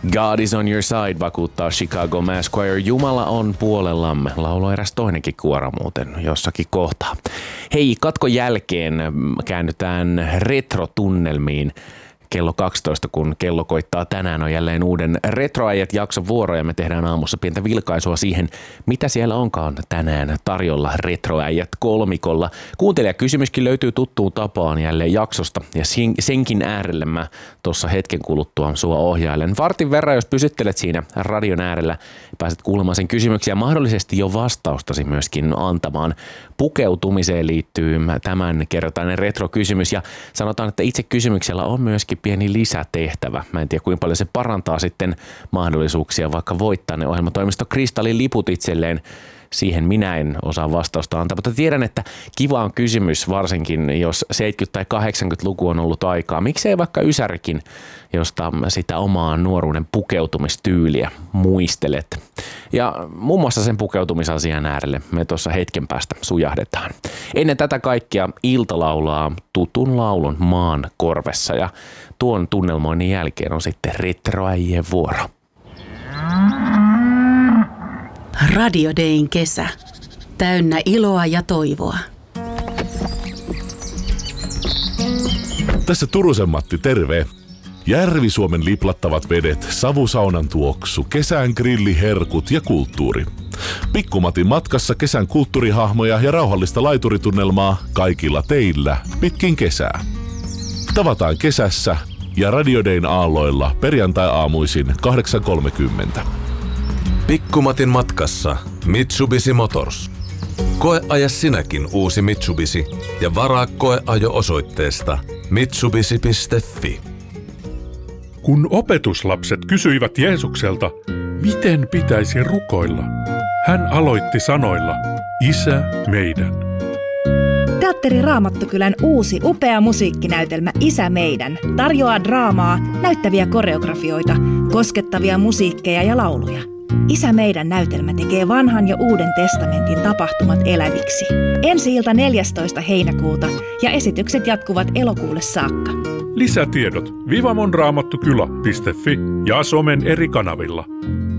God is on your side, vakuuttaa Chicago Mass Choir. Jumala on puolellamme. Lauloi eräs toinenkin kuora muuten jossakin kohtaa. Hei, katkon jälkeen käännytään retrotunnelmiin. Kello 12, kun kello koittaa tänään, on jälleen uuden Retroäijät jakson vuoro ja me tehdään aamussa pientä vilkaisua siihen, mitä siellä onkaan tänään tarjolla Retroäijät kolmikolla. Kuuntelijakysymyskin löytyy tuttuun tapaan jälleen jaksosta ja senkin äärelle mä tuossa hetken kuluttua sua ohjailen. Vartin verran, jos pysyttelet siinä radion äärellä, pääset kuulemaan sen kysymyksiä, mahdollisesti jo vastaustasi myöskin antamaan. Pukeutumiseen liittyy tämän kertainen retrokysymys ja sanotaan, että itse kysymyksellä on myöskin pieni lisätehtävä. Mä en tiedä, kuinka paljon se parantaa sitten mahdollisuuksia vaikka voittaa ne ohjelmatoimisto Kristallin liput itselleen. Siihen minä en osaa vastausta antaa, mutta tiedän, että kiva on kysymys, varsinkin jos 70- tai 80-luku on ollut aikaa. Miksei vaikka Ysärikin, josta sitä omaa nuoruuden pukeutumistyyliä muistelet. Ja muun muassa sen pukeutumisasian äärelle me tuossa hetken päästä sujahdetaan. Ennen tätä kaikkia Ilta laulaa tutun laulun maan korvessa ja tuon tunnelmoinnin jälkeen on sitten Retroäijien vuoro. Radio Dayn kesä. Täynnä iloa ja toivoa. Tässä Turusen Matti, terve. Järvi-Suomen liplattavat vedet, savusaunan tuoksu, kesän grilliherkut ja kulttuuri. Pikkumatin matkassa kesän kulttuurihahmoja ja rauhallista laituritunnelmaa kaikilla teillä pitkin kesää. Tavataan kesässä ja Radio Dayn aalloilla perjantai-aamuisin 8.30. Pikkumatin matkassa Mitsubishi Motors. Koeaja sinäkin uusi Mitsubishi ja varaa koeajo osoitteesta mitsubishi.fi. Kun opetuslapset kysyivät Jeesukselta, miten pitäisi rukoilla, hän aloitti sanoilla, Isä meidän. Teatteri Raamattukylän uusi upea musiikkinäytelmä Isä meidän tarjoaa draamaa, näyttäviä koreografioita, koskettavia musiikkeja ja lauluja. Isä meidän näytelmä tekee vanhan ja uuden testamentin tapahtumat eläviksi. Ensi-ilta 14. heinäkuuta ja esitykset jatkuvat elokuulle saakka. Lisätiedot vivamonraamattukylä.fi ja somen eri kanavilla.